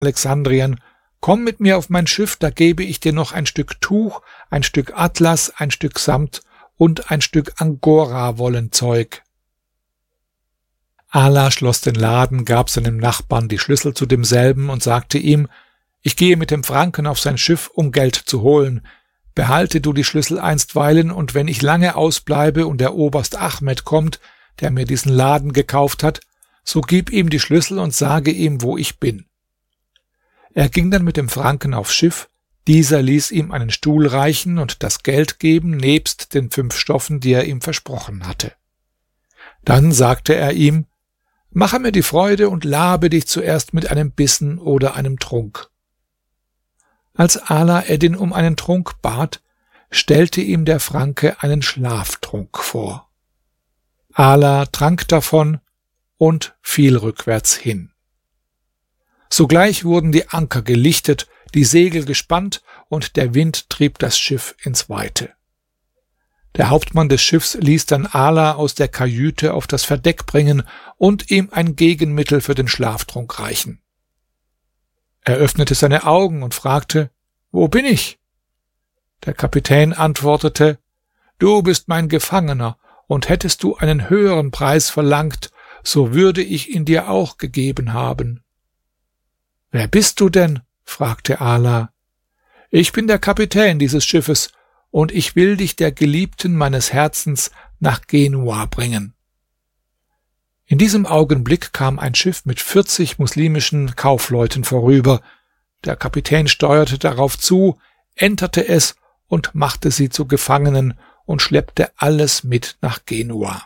Alexandrien, komm mit mir auf mein Schiff, da gebe ich dir noch ein Stück Tuch, ein Stück Atlas, ein Stück Samt und ein Stück Angora-Wollenzeug. Ala schloss den Laden, gab seinem Nachbarn die Schlüssel zu demselben und sagte ihm: Ich gehe mit dem Franken auf sein Schiff, um Geld zu holen. Behalte du die Schlüssel einstweilen, und wenn ich lange ausbleibe und der Oberst Ahmed kommt, der mir diesen Laden gekauft hat, so gib ihm die Schlüssel und sage ihm, wo ich bin. Er ging dann mit dem Franken aufs Schiff, dieser ließ ihm einen Stuhl reichen und das Geld geben, nebst den 5 Stoffen, die er ihm versprochen hatte. Dann sagte er ihm: Mache mir die Freude und labe dich zuerst mit einem Bissen oder einem Trunk. Als Ala Eddin um einen Trunk bat, stellte ihm der Franke einen Schlaftrunk vor. Ala trank davon und fiel rückwärts hin. Sogleich wurden die Anker gelichtet, die Segel gespannt und der Wind trieb das Schiff ins Weite. Der Hauptmann des Schiffs ließ dann Ala aus der Kajüte auf das Verdeck bringen und ihm ein Gegenmittel für den Schlaftrunk reichen. Er öffnete seine Augen und fragte: Wo bin ich? Der Kapitän antwortete: Du bist mein Gefangener, und hättest du einen höheren Preis verlangt, so würde ich ihn dir auch gegeben haben. Wer bist du denn? Fragte Ala. Ich bin der Kapitän dieses Schiffes, und ich will dich der Geliebten meines Herzens nach Genua bringen. In diesem Augenblick kam ein Schiff mit 40 muslimischen Kaufleuten vorüber. Der Kapitän steuerte darauf zu, enterte es und machte sie zu Gefangenen und schleppte alles mit nach Genua.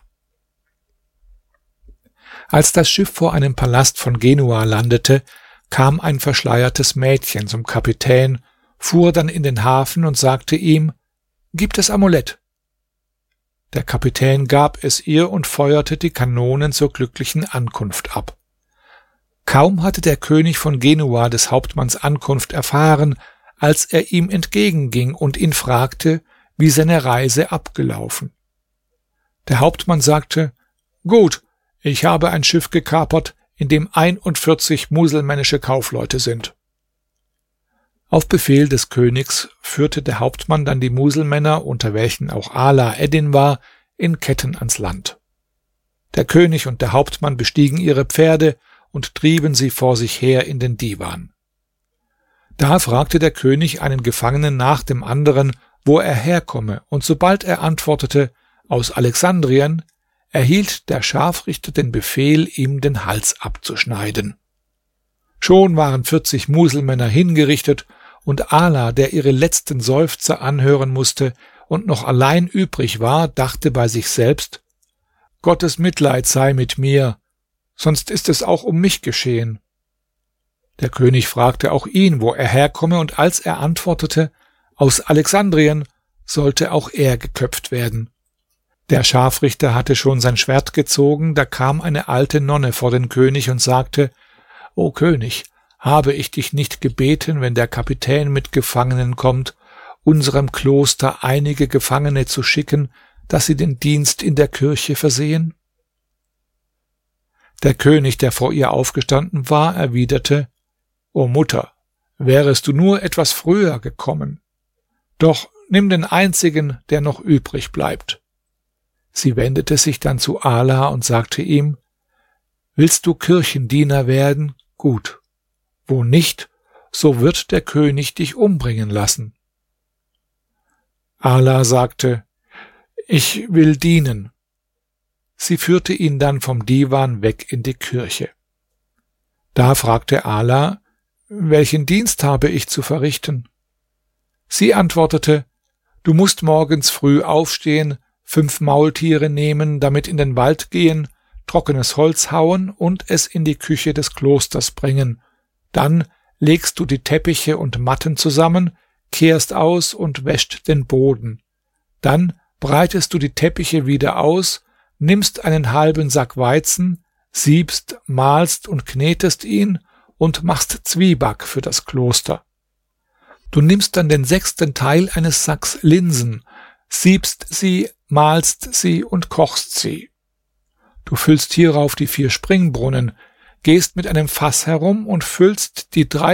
Als das Schiff vor einem Palast von Genua landete, kam ein verschleiertes Mädchen zum Kapitän, fuhr dann in den Hafen und sagte ihm: Gib das Amulett. Der Kapitän gab es ihr und feuerte die Kanonen zur glücklichen Ankunft ab. Kaum hatte der König von Genua des Hauptmanns Ankunft erfahren, als er ihm entgegenging und ihn fragte, wie seine Reise abgelaufen. Der Hauptmann sagte: Gut, ich habe ein Schiff gekapert, in dem 41 muselmännische Kaufleute sind. Auf Befehl des Königs führte der Hauptmann dann die Muselmänner, unter welchen auch Ala Eddin war, in Ketten ans Land. Der König und der Hauptmann bestiegen ihre Pferde und trieben sie vor sich her in den Divan. Da fragte der König einen Gefangenen nach dem anderen, wo er herkomme, und sobald er antwortete: Aus Alexandrien, erhielt der Scharfrichter den Befehl, ihm den Hals abzuschneiden. Schon waren 40 Muselmänner hingerichtet, und Ala, der ihre letzten Seufzer anhören musste und noch allein übrig war, dachte bei sich selbst: Gottes Mitleid sei mit mir, sonst ist es auch um mich geschehen. Der König fragte auch ihn, wo er herkomme, und als er antwortete: Aus Alexandrien, sollte auch er geköpft werden. Der Scharfrichter hatte schon sein Schwert gezogen, da kam eine alte Nonne vor den König und sagte: O König, habe ich dich nicht gebeten, wenn der Kapitän mit Gefangenen kommt, unserem Kloster einige Gefangene zu schicken, dass sie den Dienst in der Kirche versehen? Der König, der vor ihr aufgestanden war, erwiderte: O Mutter, wärest du nur etwas früher gekommen. Doch nimm den einzigen, der noch übrig bleibt. Sie wendete sich dann zu Ala und sagte ihm: Willst du Kirchendiener werden? Gut. Wo nicht, so wird der König dich umbringen lassen. Ala sagte: Ich will dienen. Sie führte ihn dann vom Divan weg in die Kirche. Da fragte Ala: Welchen Dienst habe ich zu verrichten? Sie antwortete: Du musst morgens früh aufstehen, 5 Maultiere nehmen, damit in den Wald gehen, trockenes Holz hauen und es in die Küche des Klosters bringen. Dann legst du die Teppiche und Matten zusammen, kehrst aus und wäscht den Boden. Dann breitest du die Teppiche wieder aus, nimmst einen halben Sack Weizen, siebst, mahlst und knetest ihn und machst Zwieback für das Kloster. Du nimmst dann den 6. Teil eines Sacks Linsen, siebst sie, mahlst sie und kochst sie. Du füllst hierauf die 4 Springbrunnen, gehst mit einem Fass herum und füllst die